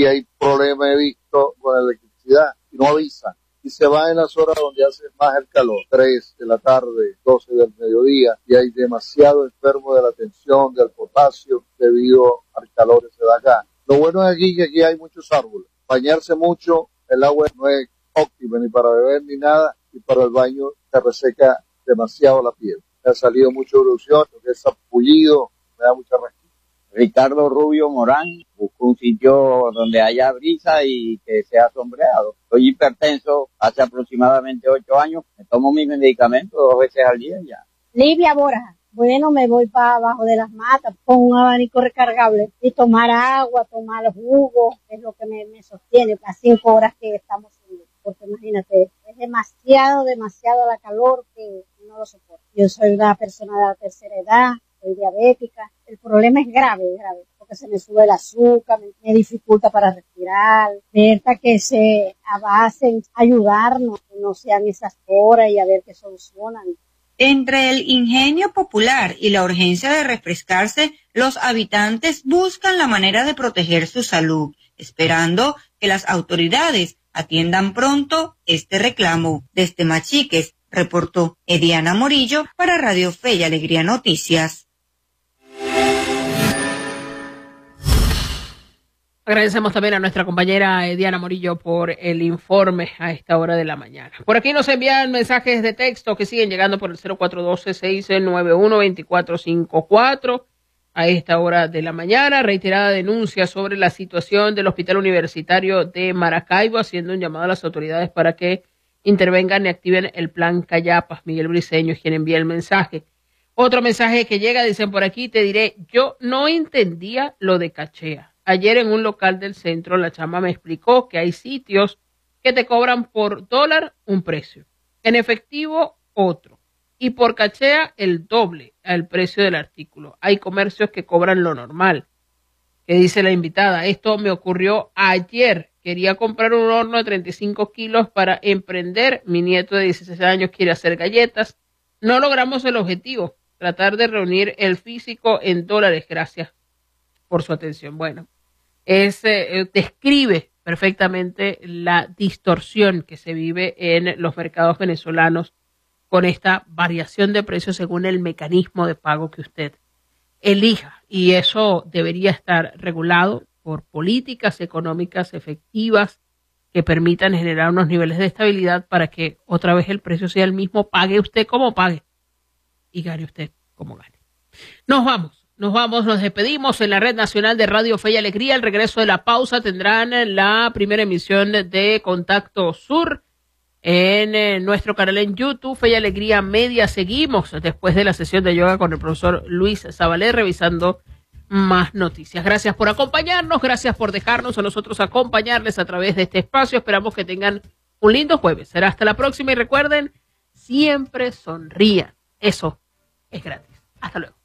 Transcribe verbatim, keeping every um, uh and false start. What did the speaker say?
y hay problemas, he visto, con la electricidad, y no avisan. Y se va en las horas donde hace más el calor, tres de la tarde, doce del mediodía, y hay demasiado enfermo de la tensión, del potasio, debido al calor que se da acá. Lo bueno es aquí que aquí hay muchos árboles. Bañarse mucho, el agua no es óptima ni para beber ni nada, y para el baño se reseca demasiado la piel. Me ha salido mucha erupción, lo que es apullido, me da mucha rasquilla. Ricardo Rubio Morán, busco un sitio donde haya brisa y que sea sombreado. Soy hipertenso hace aproximadamente ocho años, me tomo mis medicamentos dos veces al día ya. Livia Borja, bueno, me voy para abajo de las matas con un abanico recargable y tomar agua, tomar jugo, es lo que me, me sostiene las cinco horas que estamos haciendo. Porque imagínate, es demasiado, demasiado la calor que no lo soporto. Yo soy una persona de la tercera edad, soy diabética. El problema es grave, grave, porque se me sube el azúcar, me, me dificulta para respirar. Verdad que se avancen, ayudarnos, que no sean esas horas y a ver qué solucionan. Entre el ingenio popular y la urgencia de refrescarse, los habitantes buscan la manera de proteger su salud, esperando que las autoridades atiendan pronto este reclamo. Desde Machiques, reportó Ediana Morillo para Radio Fe y Alegría Noticias. Agradecemos también a nuestra compañera Diana Morillo por el informe a esta hora de la mañana. Por aquí nos envían mensajes de texto que siguen llegando por el cero cuatro uno dos, seis nueve uno, dos cuatro cinco cuatro a esta hora de la mañana. Reiterada denuncia sobre la situación del Hospital Universitario de Maracaibo, haciendo un llamado a las autoridades para que intervengan y activen el plan Cayapas. Miguel Briceño es quien envía el mensaje. Otro mensaje que llega, dicen por aquí, te diré, yo no entendía lo de cachea. Ayer en un local del centro la chama me explicó que hay sitios que te cobran por dólar un precio, en efectivo otro, y por cachea el doble al precio del artículo. Hay comercios que cobran lo normal. Que dice la invitada, esto me ocurrió ayer. Quería comprar un horno de treinta y cinco kilos para emprender. Mi nieto de dieciséis años quiere hacer galletas. No logramos el objetivo, tratar de reunir el físico en dólares. Gracias por su atención. Bueno, es, eh, describe perfectamente la distorsión que se vive en los mercados venezolanos con esta variación de precios según el mecanismo de pago que usted elija. Y eso debería estar regulado por políticas económicas efectivas que permitan generar unos niveles de estabilidad para que otra vez el precio sea el mismo, pague usted como pague y gane usted como gane. Nos vamos. Nos vamos, nos despedimos en la Red Nacional de Radio Fe y Alegría. Al regreso de la pausa tendrán la primera emisión de Contacto Sur en eh, nuestro canal en YouTube, Fe y Alegría Media. Seguimos después de la sesión de yoga con el profesor Luis Zabalé, revisando más noticias. Gracias por acompañarnos, gracias por dejarnos a nosotros acompañarles a través de este espacio. Esperamos que tengan un lindo jueves. Será hasta la próxima y recuerden, siempre sonrían. Eso es gratis. Hasta luego.